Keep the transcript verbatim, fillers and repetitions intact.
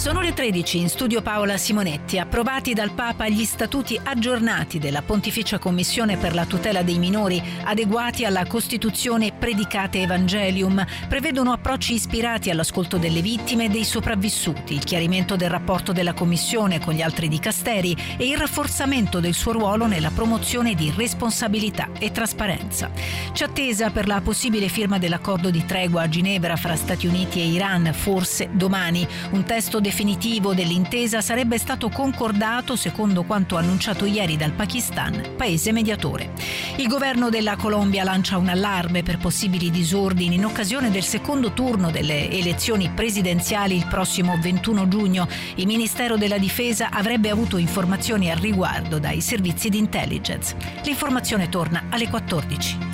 Sono le tredici, in studio Paola Simonetti. Approvati dal Papa gli statuti aggiornati della Pontificia Commissione per la tutela dei minori, adeguati alla Costituzione Predicate Evangelium, prevedono approcci ispirati all'ascolto delle vittime e dei sopravvissuti, il chiarimento del rapporto della Commissione con gli altri dicasteri e il rafforzamento del suo ruolo nella promozione di responsabilità e trasparenza. C'è attesa per la possibile firma dell'accordo di tregua a Ginevra fra Stati Uniti e Iran, forse domani. Un testo definitivo dell'intesa sarebbe stato concordato secondo quanto annunciato ieri dal Pakistan, paese mediatore. Il governo della Colombia lancia un allarme per possibili disordini in occasione del secondo turno delle elezioni presidenziali il prossimo ventuno giugno. Il Ministero della Difesa avrebbe avuto informazioni al riguardo dai servizi di intelligence. L'informazione torna alle quattordici.